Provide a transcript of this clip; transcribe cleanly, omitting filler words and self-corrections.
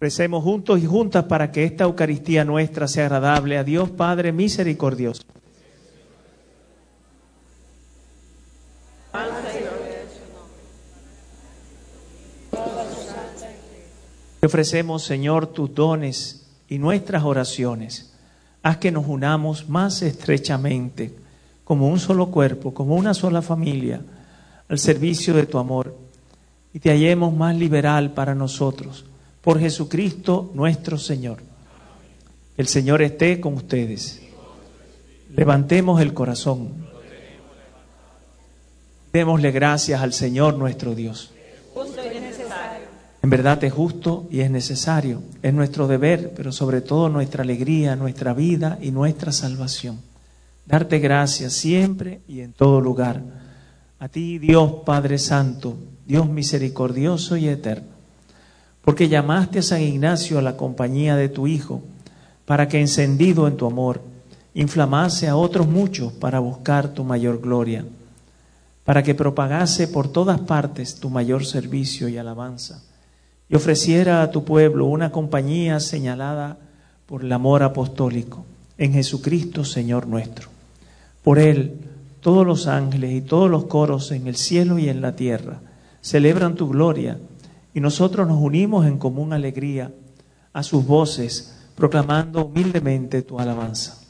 Recemos juntos y juntas para que esta Eucaristía nuestra sea agradable a Dios Padre misericordioso. Te ofrecemos, Señor, tus dones y nuestras oraciones. Haz que nos unamos más estrechamente, como un solo cuerpo, como una sola familia, al servicio de tu amor, y te hallemos más liberal para nosotros, por Jesucristo nuestro Señor. El Señor esté con ustedes. Levantemos el corazón. Démosle gracias al Señor nuestro Dios. En verdad es justo y es necesario, es nuestro deber, pero sobre todo nuestra alegría, nuestra vida y nuestra salvación. Darte gracias siempre y en todo lugar. A ti, Dios Padre Santo, Dios misericordioso y eterno, porque llamaste a San Ignacio a la compañía de tu Hijo, para que encendido en tu amor, inflamase a otros muchos para buscar tu mayor gloria, para que propagase por todas partes tu mayor servicio y alabanza, y ofreciera a tu pueblo una compañía señalada por el amor apostólico en Jesucristo Señor nuestro. Por Él, todos los ángeles y todos los coros en el cielo y en la tierra celebran tu gloria, y nosotros nos unimos en común alegría a sus voces, proclamando humildemente tu alabanza.